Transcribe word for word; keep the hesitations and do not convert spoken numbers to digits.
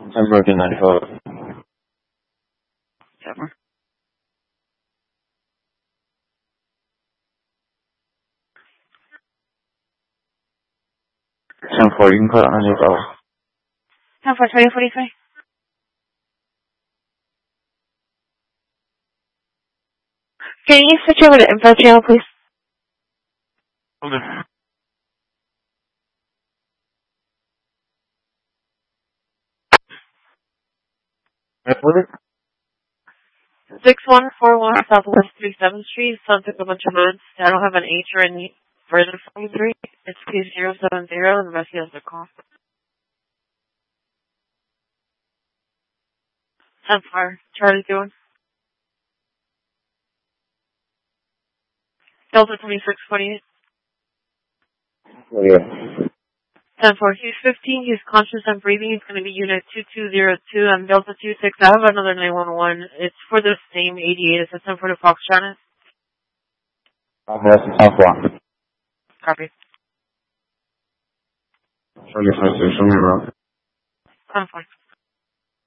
American ninety-five. Seven. ten four, you can put it on your bell. ten four, twenty forty-three. Can you switch over to info channel, please? Okay. What is it? six one four one Southwest thirty-seventh Street. Son took a bunch of notes. I don't have an H or any further from three. It's two zero seven zero, and the rest is the call. ten four, Charlie doing. Delta twenty-six forty-eight. Oh, yeah. ten four, he's fifteen, he's conscious and breathing, he's going to be unit two two zero two on Delta two six. I have another nine one one. It's for the same eighty-eight as the ten four to Foxtrot. Okay, that's a tough one. Copy. Show me, show me, show me, bro. ten four.